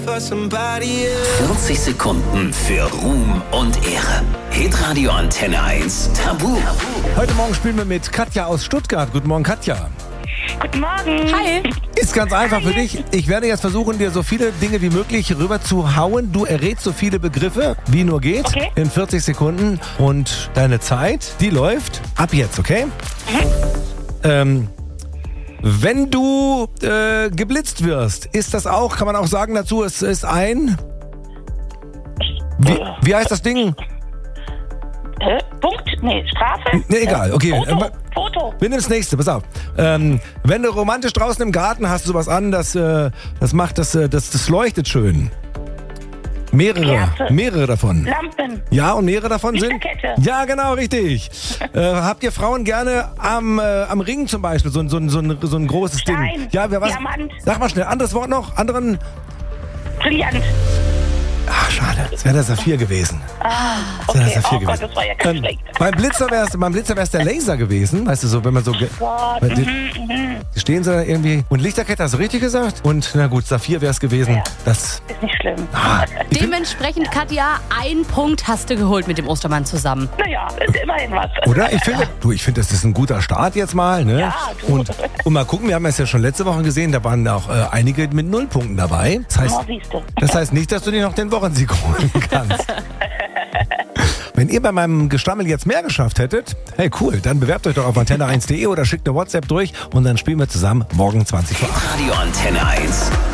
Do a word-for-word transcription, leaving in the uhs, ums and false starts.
vierzig Sekunden für Ruhm und Ehre. Hitradio Antenne eins Tabu. Heute Morgen spielen wir mit Katja aus Stuttgart. Guten Morgen, Katja. Guten Morgen. Hi. Ist ganz einfach für dich. Ich werde jetzt versuchen, dir so viele Dinge wie möglich rüber zu hauen. Du errätst so viele Begriffe, wie nur geht, Okay. in vierzig Sekunden. Und deine Zeit, die läuft ab jetzt, okay? Mhm. Ähm, wenn du äh, geblitzt wirst, ist das auch, kann man auch sagen dazu, es ist ein... Wie, wie heißt das Ding? Äh, Punkt? Nee, Strafe? Nee, egal, okay. Foto. Ähm, Foto. Wir nehmen das nächste, pass auf. Ähm, wenn du romantisch draußen im Garten hast, du sowas an, das, äh, das macht das, äh, das, das leuchtet schön. Mehrere, Kerze. mehrere davon. Lampen. Ja, und mehrere davon sind? Lichterkette. Ja, genau, richtig. äh, habt ihr Frauen gerne am, äh, am Ring zum Beispiel, so, ein- so, ein- so, ein- so ein großes Stein. Ding? Ja, wer was? Diamant. Sag mal schnell, anderes Wort noch, anderen... Brillant. Ach, schade, es wäre der Saphir gewesen. Ah, Das wäre okay. der Saphir Oh Gott, gewesen. das war ja ganz Ähm, schlecht. beim Blitzer wäre es beim Blitzer wär's der Laser gewesen, weißt du, so, wenn man so... ge- Gott, weil die- mhm, mhm. Die stehen so irgendwie. Und Lichterkette hast du richtig gesagt? Und na gut, Saphir wäre es gewesen. Ja. Das. Ist nicht schlimm. Ah, ich bin, Dementsprechend, Katja, ein Punkt hast du geholt mit dem Ostermann zusammen. Naja, ist immerhin was. oder? Ich finde, du, ich finde, das ist ein guter Start jetzt mal. Ne? Ja, du. Und, und mal gucken, wir haben es ja schon letzte Woche gesehen, da waren auch äh, einige mit Nullpunkten dabei. Das heißt, Oh, siehst du. das heißt nicht, dass du dir noch den Wochensieg holen kannst. Wenn ihr bei meinem Gestammel jetzt mehr geschafft hättet, hey cool, dann bewerbt euch doch auf antenne eins punkt de oder schickt eine WhatsApp durch und dann spielen wir zusammen morgen zwanzig Uhr. Radio Antenne eins.